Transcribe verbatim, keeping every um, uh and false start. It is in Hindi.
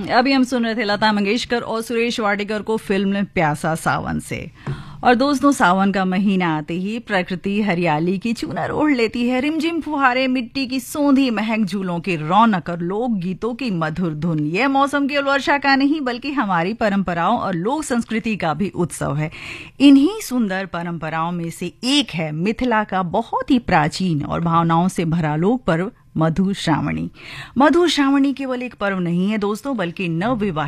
अभी हम सुन रहे थे लता मंगेशकर और सुरेश वाडेकर को फिल्म प्यासा सावन से। और दोस्तों, सावन का महीना आते ही प्रकृति हरियाली की चूनर ओढ़ लेती है। रिमझिम फुहारे, मिट्टी की सोंधी महक, झूलों की रौनक और लोक गीतों की मधुर धुन। यह मौसम केवल वर्षा का नहीं बल्कि हमारी परंपराओं और लोक संस्कृति का भी उत्सव है। इन्हीं सुंदर परंपराओं में से एक है मिथिला का बहुत ही प्राचीन और भावनाओं से भरा लोक पर्व मधुश्रावणी। मधुश्रावणी केवल एक पर्व नहीं है दोस्तों, बल्कि नवविवाहित